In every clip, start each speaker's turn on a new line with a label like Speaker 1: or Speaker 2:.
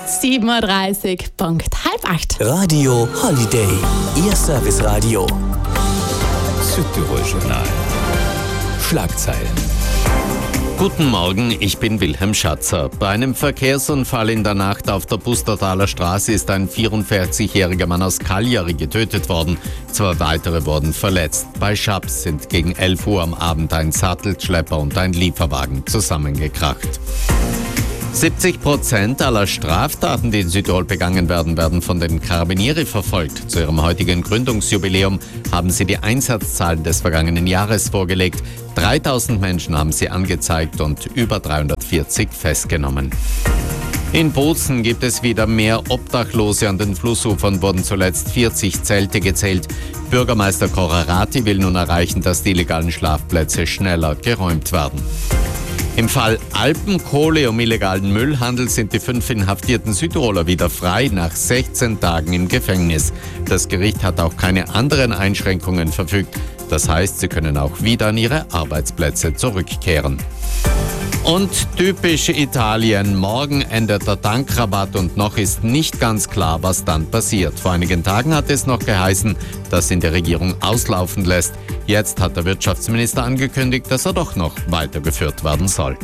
Speaker 1: 7.30 Uhr, Punkt 7:30.
Speaker 2: Radio Holiday, Ihr Serviceradio.
Speaker 3: Südtirol-Journal. Schlagzeilen.
Speaker 4: Guten Morgen, ich bin Wilhelm Schatzer. Bei einem Verkehrsunfall in der Nacht auf der Pustertaler Straße ist ein 44-jähriger Mann aus Cagliari getötet worden. 2 weitere wurden verletzt. Bei Schaps sind gegen 11 Uhr am Abend ein Sattelschlepper und ein Lieferwagen zusammengekracht. 70% aller Straftaten, die in Südtirol begangen werden, werden von den Carabinieri verfolgt. Zu ihrem heutigen Gründungsjubiläum haben sie die Einsatzzahlen des vergangenen Jahres vorgelegt. 3000 Menschen haben sie angezeigt und über 340 festgenommen. In Bozen gibt es wieder mehr Obdachlose. An den Flussufern wurden zuletzt 40 Zelte gezählt. Bürgermeister Corrarati will nun erreichen, dass die illegalen Schlafplätze schneller geräumt werden. Im Fall Alpenkohle um illegalen Müllhandel sind die 5 inhaftierten Südtiroler wieder frei nach 16 Tagen im Gefängnis. Das Gericht hat auch keine anderen Einschränkungen verfügt. Das heißt, sie können auch wieder an ihre Arbeitsplätze zurückkehren. Und typisch Italien, morgen endet der Tankrabatt und noch ist nicht ganz klar, was dann passiert. Vor einigen Tagen hat es noch geheißen, dass ihn die Regierung auslaufen lässt. Jetzt hat der Wirtschaftsminister angekündigt, dass er doch noch weitergeführt werden soll.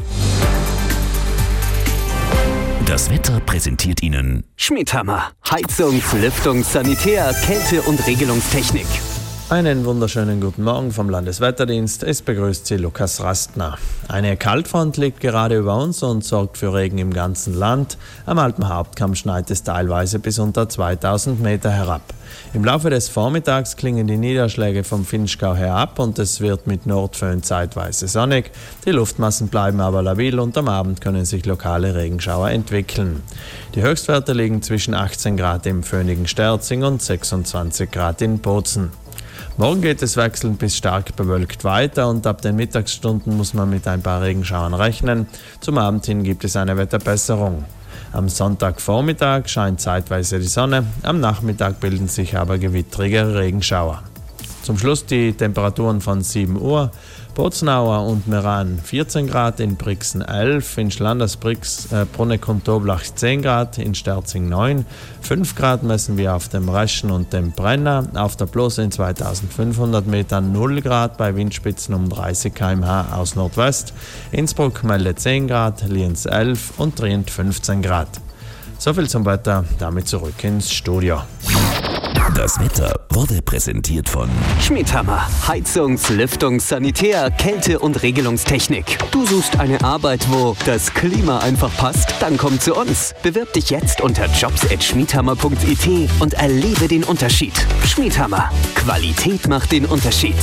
Speaker 2: Das Wetter präsentiert Ihnen
Speaker 5: Schmidhammer. Heizungs-, Lüftungs-, Sanitär-, Kälte- und Regelungstechnik.
Speaker 6: Einen wunderschönen guten Morgen vom Landeswetterdienst. Es begrüßt Sie Lukas Rastner. Eine Kaltfront liegt gerade über uns und sorgt für Regen im ganzen Land. Am Alpenhauptkamm schneit es teilweise bis unter 2000 Meter herab. Im Laufe des Vormittags klingen die Niederschläge vom Vinschgau her ab und es wird mit Nordföhn zeitweise sonnig. Die Luftmassen bleiben aber labil und am Abend können sich lokale Regenschauer entwickeln. Die Höchstwerte liegen zwischen 18 Grad im föhnigen Sterzing und 26 Grad in Bozen. Morgen geht es wechselnd bis stark bewölkt weiter und ab den Mittagsstunden muss man mit ein paar Regenschauern rechnen. Zum Abend hin gibt es eine Wetterbesserung. Am Sonntagvormittag scheint zeitweise die Sonne, am Nachmittag bilden sich aber gewittrige Regenschauer. Zum Schluss die Temperaturen von 7 Uhr. Bozenauer und Meran 14 Grad, in Brixen 11, in Schlanders-Brix, Bruneck und Toblach 10 Grad, in Sterzing 9, 5 Grad messen wir auf dem Reschen und dem Brenner, auf der Blose in 2500 Metern 0 Grad, bei Windspitzen um 30 km/h aus Nordwest, Innsbruck meldet 10 Grad, Lienz 11 und Trient 15 Grad. Soviel zum Wetter, damit zurück ins Studio.
Speaker 2: Das Wetter wurde präsentiert von
Speaker 5: Schmidhammer. Heizungs-, Lüftungs-, Sanitär-, Kälte- und Regelungstechnik. Du suchst eine Arbeit, wo das Klima einfach passt? Dann komm zu uns. Bewirb dich jetzt unter jobs@schmidhammer.it und erlebe den Unterschied. Schmidhammer. Qualität macht den Unterschied.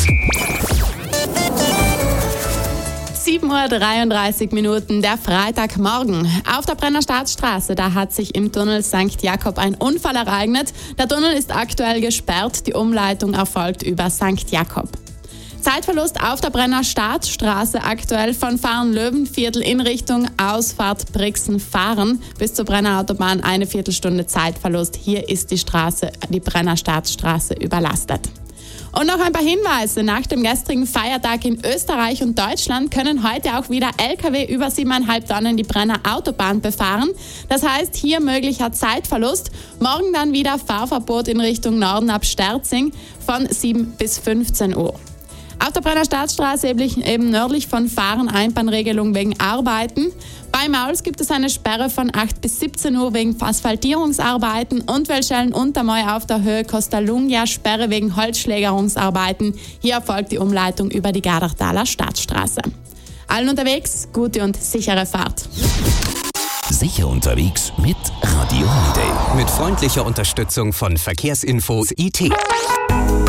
Speaker 1: 7.33 Uhr, der Freitagmorgen. Auf der Brenner Staatsstraße, da hat sich im Tunnel St. Jakob ein Unfall ereignet. Der Tunnel ist aktuell gesperrt, die Umleitung erfolgt über St. Jakob. Zeitverlust auf der Brenner Staatsstraße aktuell von Fahren-Löwenviertel in Richtung Ausfahrt Brixen-Fahren bis zur Brenner Autobahn eine Viertelstunde Zeitverlust. Hier ist die Brenner Staatsstraße überlastet. Und noch ein paar Hinweise. Nach dem gestrigen Feiertag in Österreich und Deutschland können heute auch wieder Lkw über 7,5 Tonnen die Brenner Autobahn befahren. Das heißt, hier möglicher Zeitverlust. Morgen dann wieder Fahrverbot in Richtung Norden ab Sterzing von 7 bis 15 Uhr. Auf der Brenner Staatsstraße eben nördlich von Fahren-Einbahnregelung wegen Arbeiten. Bei Mauls gibt es eine Sperre von 8 bis 17 Uhr wegen Asphaltierungsarbeiten und Welschellen-Untermoy auf der Höhe Costa Lungia Sperre wegen Holzschlägerungsarbeiten. Hier erfolgt die Umleitung über die Gardachtaler Staatsstraße. Allen unterwegs, gute und sichere Fahrt.
Speaker 2: Sicher unterwegs mit Radio Holiday.
Speaker 5: Mit freundlicher Unterstützung von Verkehrsinfo IT.